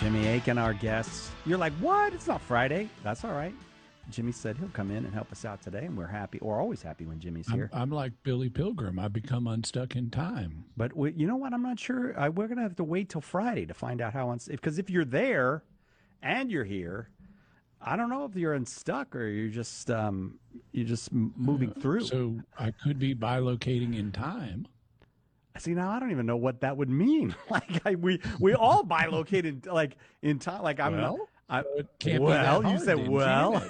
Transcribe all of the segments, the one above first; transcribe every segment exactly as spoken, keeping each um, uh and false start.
Jimmy Aiken, our guest. You're like, what? It's not Friday. That's all right. Jimmy said he'll come in and help us out today, and we're happy, or always happy when Jimmy's I'm, here. I'm like Billy Pilgrim. I become unstuck in time. But we, you know what? I'm not sure. I, we're going to have to wait till Friday to find out how unstuck. Because if you're there and you're here, I don't know if you're unstuck or you're just um, you're just moving Uh, through. So I could be bilocating in time. See, now I don't even know what that would mean. Like I, we we all bilocated like in time. Like I'm Well, not. I, so it can't be well, that you hard said then, well.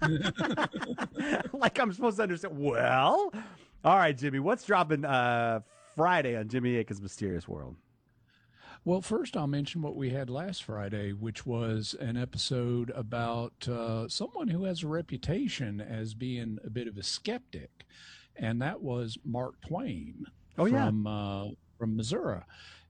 can Like I'm supposed to understand. Well, all right, Jimmy. What's dropping uh, Friday on Jimmy Akin's Mysterious World? Well, first I'll mention what we had last Friday, which was an episode about uh, someone who has a reputation as being a bit of a skeptic, and that was Mark Twain Oh, yeah. from uh, from Missouri.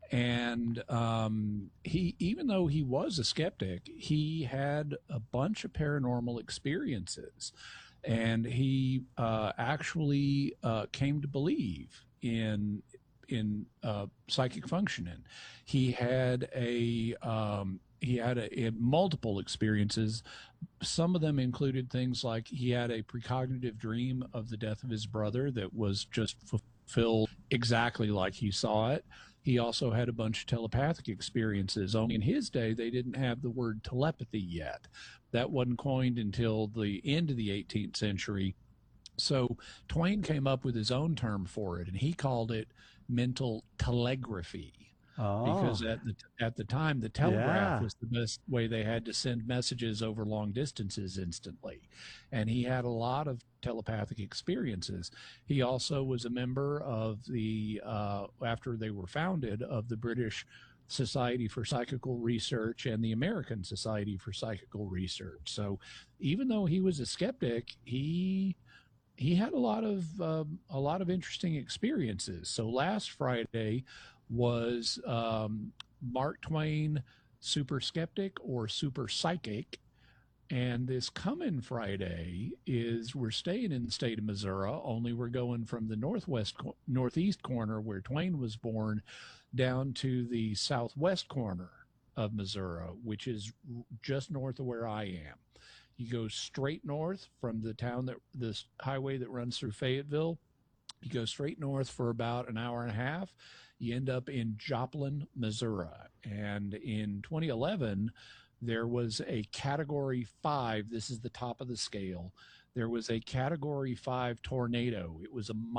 And um, he, even though he was a skeptic, he had a bunch of paranormal experiences, and he uh, actually uh, came to believe in in uh, psychic functioning. He had a um, he had a, a multiple experiences. Some of them included things like he had a precognitive dream of the death of his brother that was just fulfilled exactly like he saw it. He also had a bunch of telepathic experiences. Only in his day, they didn't have the word telepathy yet. That wasn't coined until the end of the eighteenth century. So Twain came up with his own term for it, and he called it mental telegraphy. Oh, Because at the at the time, the telegraph yeah. was the best way they had to send messages over long distances instantly, and he had a lot of telepathic experiences. He also was a member of the uh, after they were founded of the British Society for Psychical Research and the American Society for Psychical Research. So even though he was a skeptic, he he had a lot of um, a lot of interesting experiences. So last Friday was um, Mark Twain super skeptic or super psychic, and this coming Friday is we're staying in the state of Missouri. Only we're going from the northwest northeast corner where Twain was born down to the southwest corner of Missouri, which is just north of where I am. You go straight north from the town that this highway that runs through Fayetteville. You go straight north for about an hour and a half. You end up in Joplin, Missouri. And in twenty eleven, there was a category five. This is the top of the scale. There was a category five tornado. It was a